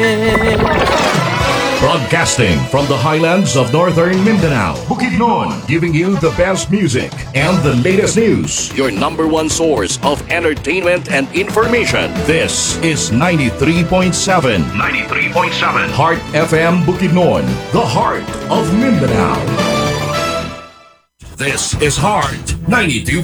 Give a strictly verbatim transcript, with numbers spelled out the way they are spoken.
Broadcasting from the highlands of northern Mindanao, Bukidnon, giving you the best music and the latest news. Your number one source of entertainment and information. This is ninety-three point seven. ninety-three point seven. Heart F M Bukidnon, the heart of Mindanao. This is Heart ninety-two.